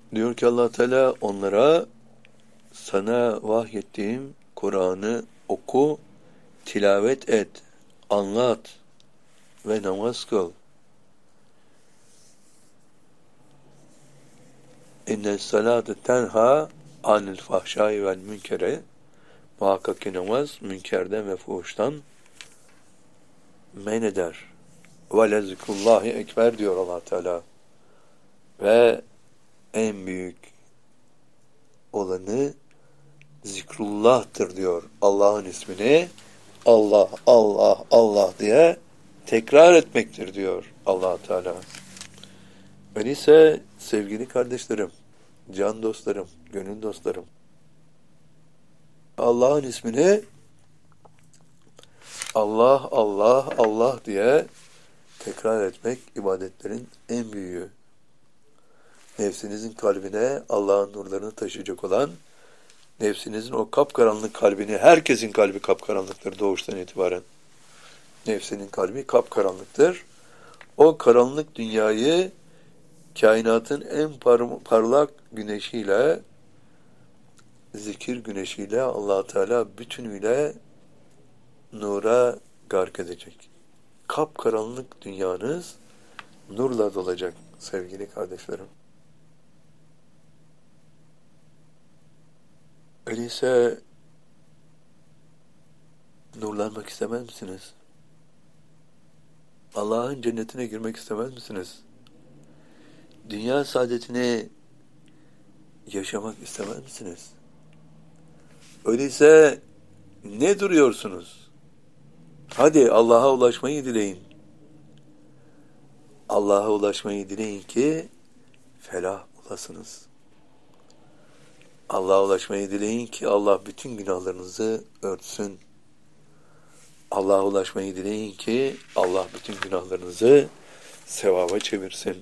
Diyor ki Allah Teala onlara sana vahyettiğim Kur'an'ı oku, tilavet et, anlat ve namaz kıl. İnne salate tenha anil fahşai vel münkere. Muhakkak ki namaz münkerden ve fuhuştan men eder. Ve lezikullahi ekber diyor Allah Teala. Ve en büyük olanı zikrullah'tır diyor. Allah'ın ismini Allah, Allah, Allah diye tekrar etmektir diyor Allah Teala. Öyleyse sevgili kardeşlerim, can dostlarım, gönül dostlarım, Allah'ın ismini Allah, Allah, Allah diye tekrar etmek ibadetlerin en büyüğü. Nefsinizin kalbine Allah'ın nurlarını taşıyacak olan, nefsinizin o kapkaranlık kalbini, herkesin kalbi kapkaranlıktır doğuştan itibaren. Nefsinin kalbi kapkaranlıktır. O karanlık dünyayı kainatın en parlak güneşiyle, zikir güneşiyle Allah Teala bütünüyle nura gark edecek. Kapkaranlık dünyanız nurla dolacak sevgili kardeşlerim. Öyleyse nurlanmak istemez misiniz? Allah'ın cennetine girmek istemez misiniz? Dünya saadetini yaşamak istemez misiniz? Öyleyse ne duruyorsunuz? Hadi Allah'a ulaşmayı dileyin. Allah'a ulaşmayı dileyin ki felah olasınız. Allah'a ulaşmayı dileyin ki Allah bütün günahlarınızı örtsün. Allah'a ulaşmayı dileyin ki Allah bütün günahlarınızı sevaba çevirsin.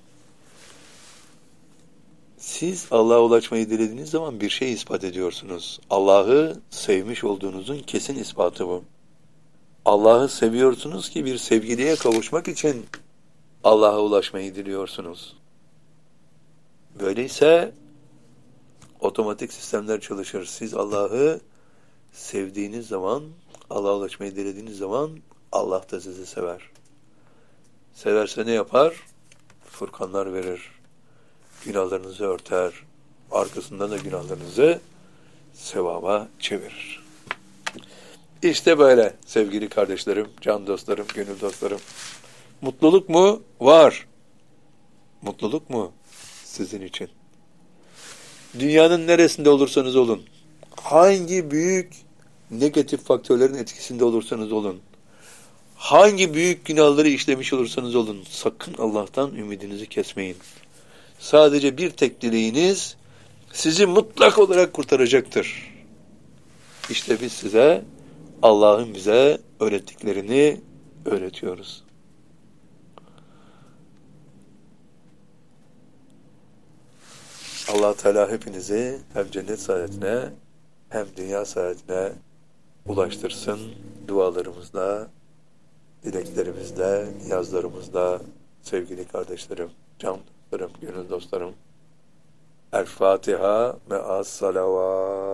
Siz Allah'a ulaşmayı dilediğiniz zaman bir şey ispat ediyorsunuz. Allah'ı sevmiş olduğunuzun kesin ispatı bu. Allah'ı seviyorsunuz ki bir sevgiliye kavuşmak için Allah'a ulaşmayı diliyorsunuz. Böyleyse otomatik sistemler çalışır. Siz Allah'ı sevdiğiniz zaman, Allah'a ulaşmayı dilediğiniz zaman Allah da sizi sever. Severse ne yapar? Furkanlar verir. Günahlarınızı örter. Arkasından da günahlarınızı sevaba çevirir. İşte böyle sevgili kardeşlerim, can dostlarım, gönül dostlarım. Mutluluk mu? Var. Mutluluk mu? Sizin için. Dünyanın neresinde olursanız olun, hangi büyük negatif faktörlerin etkisinde olursanız olun, hangi büyük günahları işlemiş olursanız olun, sakın Allah'tan ümidinizi kesmeyin. Sadece bir tek dileğiniz sizi mutlak olarak kurtaracaktır. İşte biz size Allah'ın bize öğrettiklerini öğretiyoruz. Allah Teala hepinizi hem cennet saadetine hem dünya saadetine ulaştırsın. Dualarımızla, dileklerimizle, niyazlarımızla sevgili kardeşlerim, can dostlarım, gönül dostlarım. El Fatiha me'as salavat.